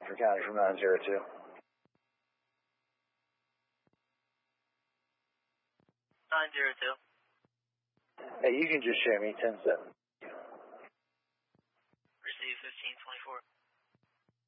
Rutherford County from 902. Nine 902. Hey, you can just share me 10-7.